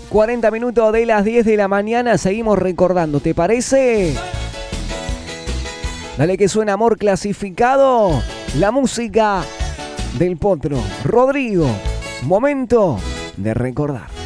40 minutos de las 10 de la mañana. Seguimos recordando, ¿te parece? Dale que suena Amor Clasificado. La música del Potro Rodrigo. Momento de recordar.